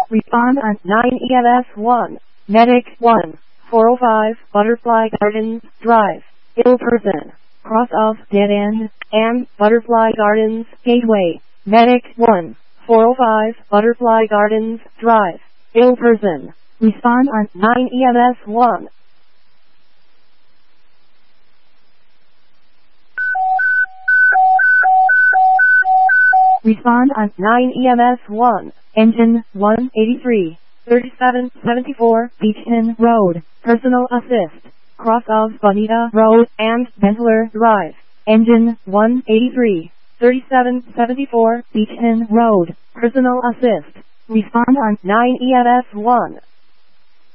Respond on 9 EMS 1. Medic 1. 405 Butterfly Gardens Drive. Ill person. Cross off dead end. And Butterfly Gardens Gateway. Medic 1. 405 Butterfly Gardens Drive. Ill person. Respond on 9 EMS 1. Respond on 9 EMS 1. Engine 183. 3774 Beacon Road. Personal assist. Cross of Bonita Road and Bentler Drive. Engine 183. 3774 Beacon Road. Personal assist. Respond on 9 EMS 1.